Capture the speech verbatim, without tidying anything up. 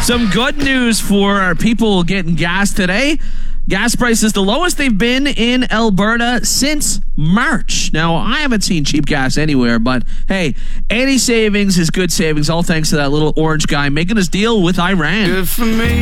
Some good news for our people getting gas today. Gas prices the lowest they've been in Alberta since March. Now, I haven't seen cheap gas anywhere, but hey, any savings is good savings, all thanks to that little orange guy making his deal with Iran. Good for me.